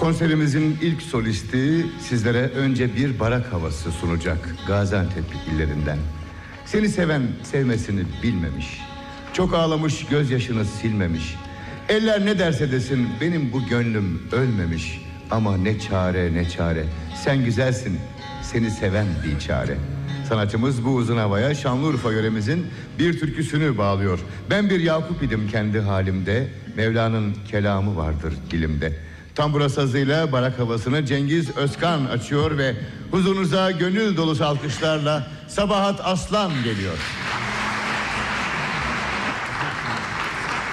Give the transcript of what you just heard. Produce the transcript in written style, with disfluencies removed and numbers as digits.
Konserimizin ilk solisti sizlere önce bir barak havası sunacak Gaziantep illerinden. Seni seven sevmesini bilmemiş, çok ağlamış gözyaşını silmemiş. Eller ne derse desin benim bu gönlüm ölmemiş. Ama ne çare ne çare, sen güzelsin, seni seven biçare. Sanatçımız bu uzun havaya Şanlıurfa yöremizin bir türküsünü bağlıyor. Ben bir Yakup idim kendi halimde, Mevla'nın kelamı vardır dilimde. Tambura sazıyla barak havasını Cengiz Özkan açıyor ve huzurunuza gönül dolusu alkışlarla Sabahat Aslan geliyor.